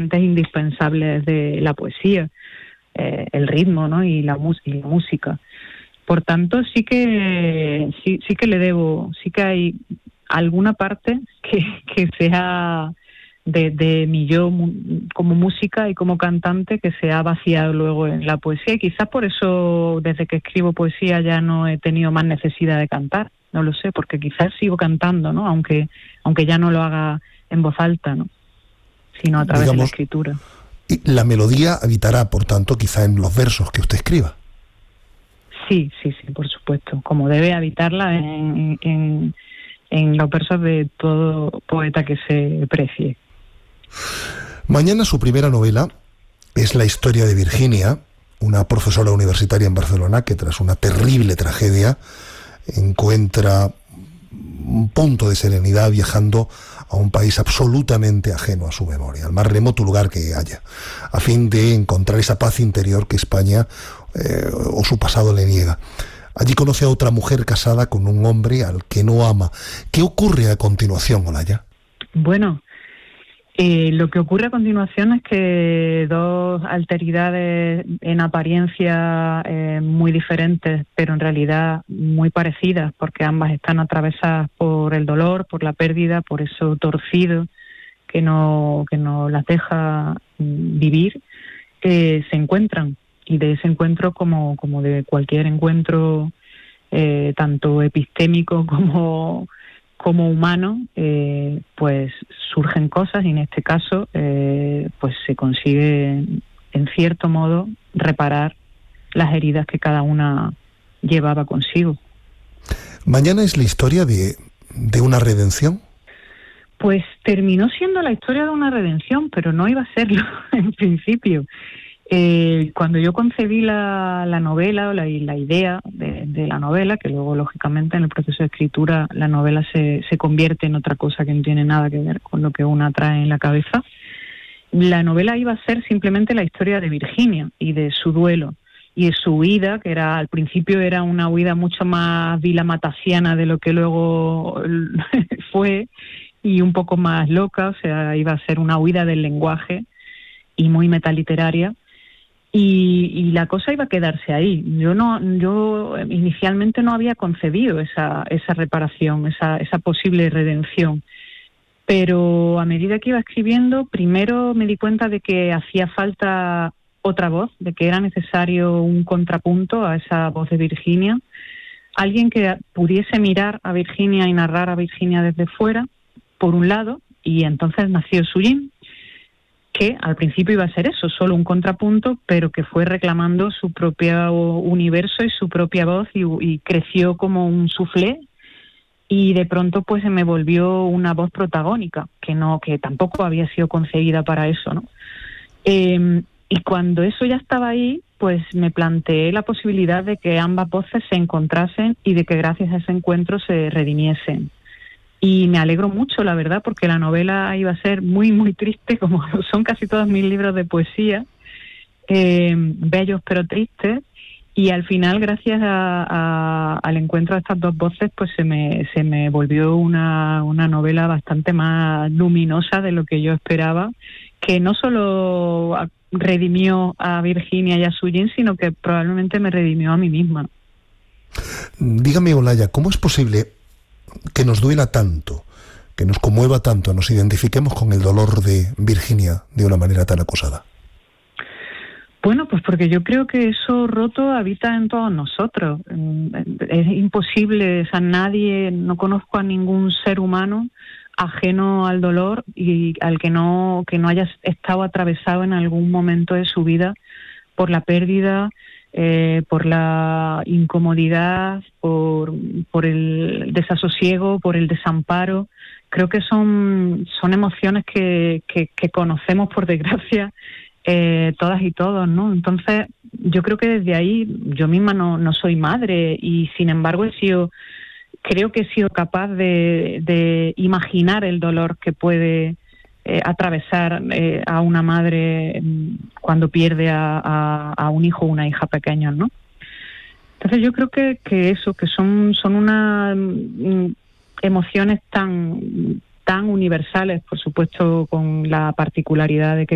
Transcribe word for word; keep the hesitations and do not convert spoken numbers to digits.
componentes indispensables de la poesía, eh, el ritmo, ¿no? y, la mus- y la música. Por tanto, sí que sí, sí que le debo, sí que hay alguna parte que, que sea de, de mi yo como música y como cantante que se ha vaciado luego en la poesía, y quizás por eso desde que escribo poesía ya no he tenido más necesidad de cantar, no lo sé, porque quizás sigo cantando, ¿no? Aunque, aunque ya no lo haga en voz alta, ¿no? Sino a través Digamos, de la escritura. Y la melodía habitará, por tanto, quizá en los versos que usted escriba. Sí, sí, sí, por supuesto, como debe habitarla en, en, en los versos de todo poeta que se precie. Mañana su primera novela es La historia de Virginia, una profesora universitaria en Barcelona que tras una terrible tragedia encuentra un punto de serenidad viajando a un país absolutamente ajeno a su memoria, al más remoto lugar que haya, a fin de encontrar esa paz interior que España eh, o su pasado le niega. Allí conoce a otra mujer casada con un hombre al que no ama. ¿Qué ocurre a continuación, Olaya? Bueno, eh, lo que ocurre a continuación es que dos alteridades en apariencia eh, muy diferentes, pero en realidad muy parecidas, porque ambas están atravesadas por el dolor, por la pérdida, por eso torcido que no, que no las deja vivir, eh, se encuentran. Y de ese encuentro, como, como de cualquier encuentro, eh, tanto epistémico como, como humano, eh, pues surgen cosas, y en este caso eh, pues se consigue, en cierto modo, reparar las heridas que cada una llevaba consigo. ¿Mañana es la historia de, de una redención? Pues terminó siendo la historia de una redención, pero no iba a serlo en principio. Eh, cuando yo concebí la, la novela o la, la idea de, de la novela, que luego lógicamente en el proceso de escritura la novela se, se convierte en otra cosa que no tiene nada que ver con lo que una trae en la cabeza, la novela iba a ser simplemente la historia de Virginia y de su duelo y de su huida, que era al principio era una huida mucho más vilamatasiana de lo que luego fue, y un poco más loca, o sea, iba a ser una huida del lenguaje y muy metaliteraria. Y, y la cosa iba a quedarse ahí. Yo no, yo inicialmente no había concebido esa, esa reparación, esa, esa posible redención. Pero a medida que iba escribiendo, primero me di cuenta de que hacía falta otra voz, de que era necesario un contrapunto a esa voz de Virginia, alguien que pudiese mirar a Virginia y narrar a Virginia desde fuera, por un lado, y entonces nació Suyín, que al principio iba a ser eso, solo un contrapunto, pero que fue reclamando su propio universo y su propia voz, y, y creció como un soufflé, y de pronto pues se me volvió una voz protagónica, que no, que tampoco había sido concebida para eso, ¿no? Eh, y cuando eso ya estaba ahí, pues me planteé la posibilidad de que ambas voces se encontrasen y de que gracias a ese encuentro se redimiesen. Y me alegro mucho, la verdad, porque la novela iba a ser muy, muy triste, como son casi todos mis libros de poesía, eh, bellos pero tristes, y al final, gracias a, a, al encuentro de estas dos voces, pues se me, se me volvió una, una novela bastante más luminosa de lo que yo esperaba, que no solo redimió a Virginia y a Suyín, sino que probablemente me redimió a mí misma. Dígame, Olaya, ¿cómo es posible que nos duela tanto, que nos conmueva tanto, nos identifiquemos con el dolor de Virginia de una manera tan acusada? Bueno, pues porque yo creo que eso roto habita en todos nosotros. Es imposible, o sea, nadie, no conozco a ningún ser humano ajeno al dolor y al que no, que no haya estado atravesado en algún momento de su vida por la pérdida, Eh, por la incomodidad, por, por el desasosiego, por el desamparo. Creo que son, son emociones que, que, que conocemos, por desgracia, eh, todas y todos, ¿no? Entonces, yo creo que desde ahí, yo misma no, no soy madre, y sin embargo he sido, creo que he sido capaz de, de imaginar el dolor que puede Eh, atravesar eh, a una madre eh, cuando pierde a, a, a un hijo o una hija pequeños, ¿no? Entonces yo creo que, que eso, que son, son unas mm, emociones tan, tan universales, por supuesto con la particularidad de que